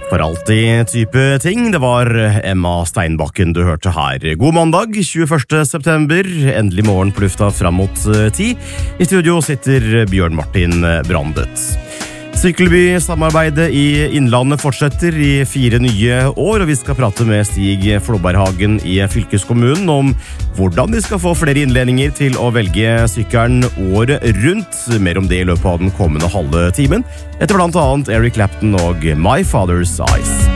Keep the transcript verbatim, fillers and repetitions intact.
For alltid type ting, det var Emma Steinbakken du hørte her. God mandag, tjueførste september, endelig morgen på lufta fram mot ti. I studio sitter Bjørn Martin Brandet. Sykkelby-samarbeidet i Innlandet fortsetter i fire nye år, og vi skal prate med Stig Flåberhagen i fylkeskommunen om hvordan de skal få flere innledninger til å velge sykkelen året rundt. Mer om det i løpet av den kommende halve timen, etter blant annet Eric Clapton og My Father's Eyes.